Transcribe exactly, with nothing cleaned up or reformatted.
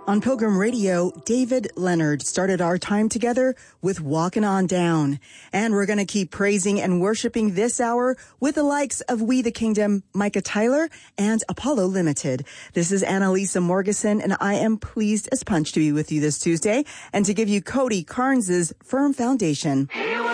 On Pilgrim Radio, David Leonard started our time together with Walking On Down. And we're going to keep praising and worshiping this hour with the likes of We the Kingdom, Micah Tyler, and Apollo Limited. This is Annalisa Morgeson, and I am pleased as punch to be with you this Tuesday and to give you Cody Carnes' Firm Foundation. Hey,